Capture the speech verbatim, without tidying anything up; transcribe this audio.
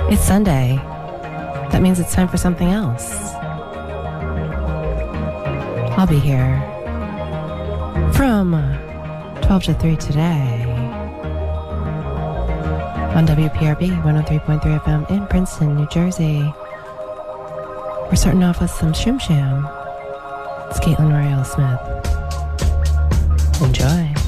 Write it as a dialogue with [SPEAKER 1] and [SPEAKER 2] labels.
[SPEAKER 1] It's Sunday. That means it's time for something else. I'll be here from twelve to three today on W P R B one oh three point three F M in Princeton, New Jersey. We're starting off with some Shim Sham. It's Caitlin Royale Smith. Enjoy.